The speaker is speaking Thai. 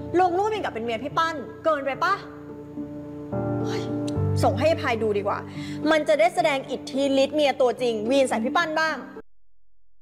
ลงรูปเป็นกับเป็นเมียพี่ปั้นเกินไปปะส่งให้พายดูดีกว่ามันจะได้แสดงอิทธิฤทธิ์เมียตัวจริงวีนใส่พี่ปั้นบ้าง